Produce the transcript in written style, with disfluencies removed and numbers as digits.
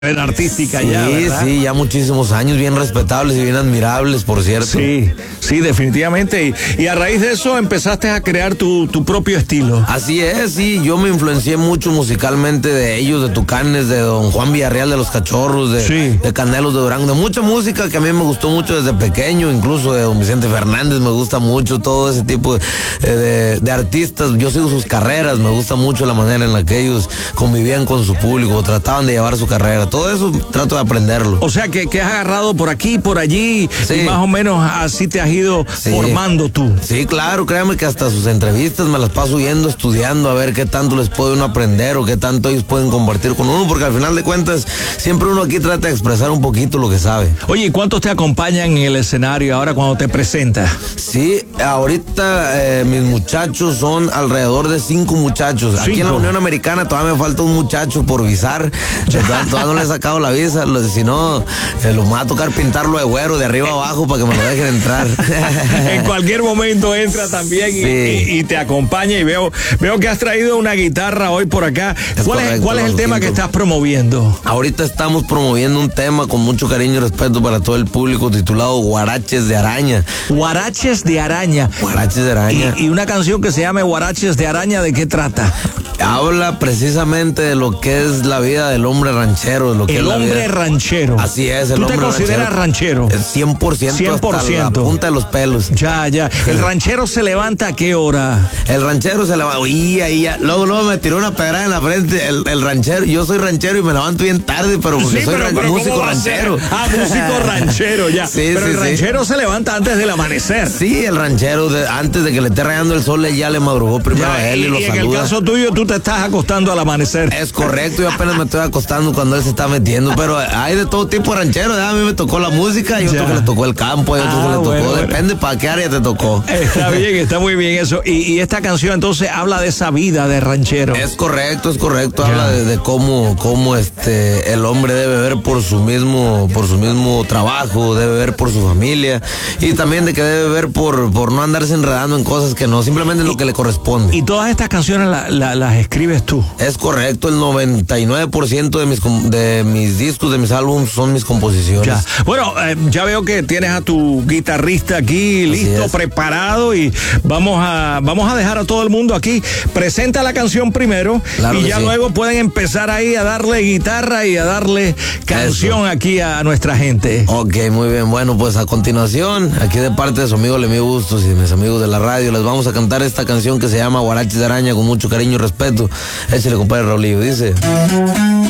artística ya, ¿verdad? Sí, ya muchísimos años, bien respetables y bien admirables, por cierto. Sí, definitivamente. Y a raíz de eso empezaste a crear tu propio estilo. Así es, sí, yo me influencié mucho musicalmente de ellos, de Tucanes, de Don Juan Villarreal, de Los Cachorros, de Canelos de Durango, de mucha música que a mí me gustó mucho desde pequeño, incluso de Don Vicente Fernández, me gusta mucho todo ese tipo de artistas. Yo sigo sus carreras, me gusta mucho la manera en la que ellos convivían con su público, trataban de llevar su carrera. Todo eso trato de aprenderlo. O sea, que has agarrado por aquí, por allí, y más o menos así te has ido formando tú. Sí, claro, créame que hasta sus entrevistas me las paso yendo, estudiando, a ver qué tanto les puede uno aprender o qué tanto ellos pueden compartir con uno, porque al final de cuentas, siempre uno aquí trata de expresar un poquito lo que sabe. Oye, ¿y cuántos te acompañan en el escenario ahora cuando te presentas? Sí, ahorita mis muchachos son alrededor de 5 muchachos. Aquí en la Unión Americana todavía me falta un muchacho por visar. Todavía no le he sacado la visa, si no, lo me va a tocar pintarlo de güero de arriba a abajo para que me lo dejen entrar. En cualquier momento entra también y te acompaña, y veo que has traído una guitarra hoy por acá. ¿Cuál es el tema que estás promoviendo? Ahorita estamos promoviendo un tema con mucho cariño y respeto para todo el público titulado Guaraches de Araña. Guaraches de Araña. Guaraches de Araña. Y una canción que se llama Guaraches de Araña, ¿de qué trata? Habla precisamente de lo que es la vida del hombre ranchero. El hombre ranchero. Así es, el hombre ranchero. ¿Tú te consideras ranchero? 100%. Hasta la punta de los pelos. Ya. ¿El ranchero se levanta a qué hora? El ranchero se levanta, luego me tiró una pedrada en la frente, el ranchero. Yo soy ranchero y me levanto bien tarde, pero porque soy músico ranchero. Músico ranchero, ya. Pero el ranchero se levanta antes del amanecer. Sí, el ranchero, antes de que le esté rayando el sol, ya le madrugó primero a él y lo saluda. En el caso tuyo, tú te estás acostando al amanecer. Es correcto, yo apenas me estoy acostando cuando él se está metiendo, pero hay de todo tipo de rancheros. A mí me tocó la música y otro que le tocó el campo y otro que le tocó, depende para qué área te tocó. Está bien, está muy bien eso. Y esta canción entonces habla de esa vida de ranchero. Es correcto, habla de cómo el hombre debe ver por su mismo trabajo, debe ver por su familia, y también de que debe ver por no andarse enredando en cosas que no, simplemente en lo que le corresponde. Y todas estas canciones las escribes tú. Es correcto, el 99% de mis discos, de mis álbumes son mis composiciones. Ya. Bueno, ya veo que tienes a tu guitarrista aquí listo, preparado, y vamos a dejar a todo el mundo aquí. Presenta la canción primero, claro, y ya luego pueden empezar ahí a darle guitarra y a darle canción aquí a nuestra gente. Ok, muy bien. Bueno, pues a continuación, aquí de parte de su amigo Lemmy Bustos y de mis amigos de la radio, les vamos a cantar esta canción que se llama Guaraches de Araña con mucho cariño y respeto. Échale, compadre Raulillo, dice...